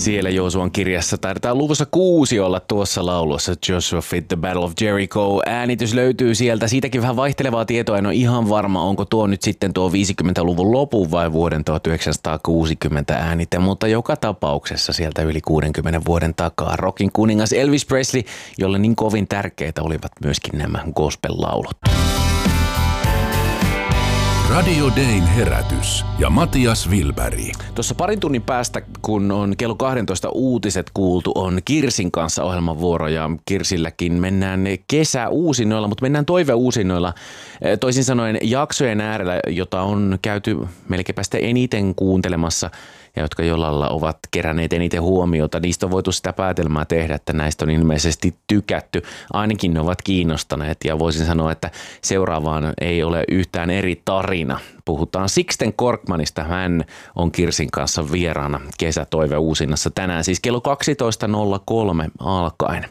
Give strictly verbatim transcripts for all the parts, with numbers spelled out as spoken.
Siellä Joosuan kirjassa taidetaan luvussa kuusi olla tuossa laulussa Joshua Fit the Battle of Jericho. Äänitys löytyy sieltä. Siitäkin vähän vaihtelevaa tietoa. En ole ihan varma, onko tuo nyt sitten tuo viisikymmentäluvun lopun vai vuoden tuhatyhdeksänsataakuusikymmentä äänite. Mutta joka tapauksessa sieltä yli kuudenkymmenen vuoden takaa rockin kuningas Elvis Presley, jolle niin kovin tärkeitä olivat myöskin nämä gospel-laulut. Radio Dayn herätys ja Matias Wilberg. Tuossa parin tunnin päästä, kun on kello kaksitoista uutiset kuultu, on Kirsin kanssa ohjelmavuoro ja Kirsilläkin mennään kesäuusinoilla, mutta mennään toiveuusinoilla. Toisin sanoen jaksojen äärellä, jota on käyty melkeinpä sitä eniten kuuntelemassa ja jotka jollain lailla ovat keränneet eniten huomiota. Niistä on voitu sitä päätelmää tehdä, että näistä on ilmeisesti tykätty. Ainakin ne ovat kiinnostaneet ja voisin sanoa, että seuraavaan ei ole yhtään eri tarina. Puhutaan Sixten Korkmanista. Hän on Kirsin kanssa vieraana kesätoiveuusinnassa tänään, siis kello kaksitoista nolla kolme alkaen.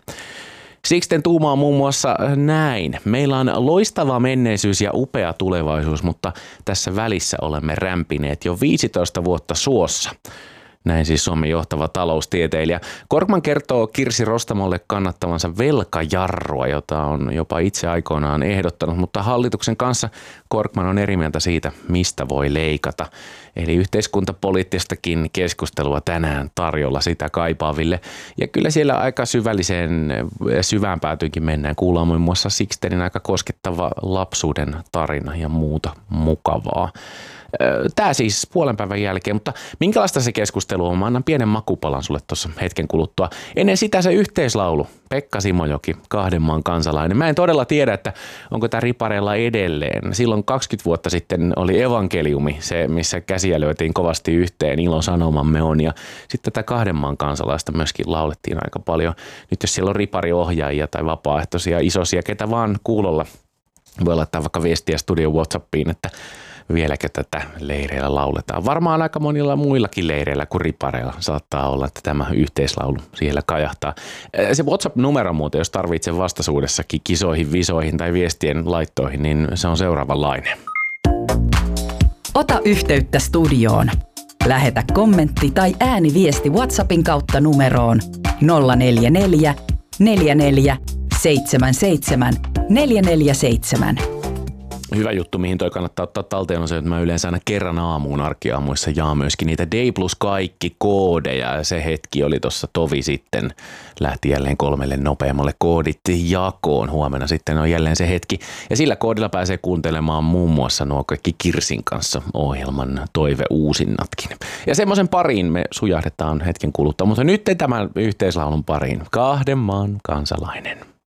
Sixten tuumaa muun muassa näin. Meillä on loistava menneisyys ja upea tulevaisuus, mutta tässä välissä olemme rämpineet jo viisitoista vuotta suossa. Näin siis Suomen johtava taloustieteilijä. Korkman kertoo Kirsi Rostamolle kannattavansa velkajarrua, jota on jopa itse aikoinaan ehdottanut, mutta hallituksen kanssa Korkman on eri mieltä siitä, mistä voi leikata. Eli yhteiskuntapoliittistakin keskustelua tänään tarjolla sitä kaipaaville. Ja kyllä siellä aika syvälliseen syvään päätyynkin mennään. Kuullaan muun muassa Sixtenin aika koskettava lapsuuden tarina ja muuta mukavaa. Tämä siis puolen päivän jälkeen, mutta minkälaista se keskustelu on? Mä annan pienen makupalan sulle tuossa hetken kuluttua. Ennen sitä se yhteislaulu, Pekka Simojoki, kahden maan kansalainen. Mä en todella tiedä, että onko tämä ripareilla edelleen. Silloin kaksikymmentä vuotta sitten oli evankeliumi, se missä käsiä lyötiin kovasti yhteen, ilo sanomamme on. Ja sitten tätä kahden maan kansalaista myöskin laulettiin aika paljon. Nyt jos siellä on ripariohjaajia tai vapaaehtoisia isosia, ketä vaan kuulolla, voi laittaa vaikka viestiä studio WhatsAppiin, että vieläkö tätä leireillä lauletaan. Varmaan aika monilla muillakin leireillä kuin ripareilla saattaa olla, että tämä yhteislaulu siellä kajahtaa. Se WhatsApp-numero muuten, jos tarvitsee vastaisuudessakin kisoihin, visoihin tai viestien laittoihin, niin se on seuraavanlainen. Ota yhteyttä studioon. Lähetä kommentti tai ääniviesti WhatsAppin kautta numeroon nolla neljä neljä, neljä neljä, seitsemän seitsemän, neljä neljä seitsemän. Hyvä juttu, mihin toi kannattaa ottaa talteen on se, että mä yleensä aina kerran aamuun arkiaamuissa jaan myöskin niitä Day Plus kaikki koodeja ja se hetki oli tuossa tovi sitten. Lähti jälleen kolmelle nopeammalle koodit jakoon. Huomenna sitten on jälleen se hetki ja sillä koodilla pääsee kuuntelemaan muun muassa nuo kaikki Kirsin kanssa ohjelman toiveuusinnatkin. Ja semmoisen pariin me sujahdetaan hetken kuluttua, mutta nyt tämän yhteislaulun pariin. Kahden maan kansalainen.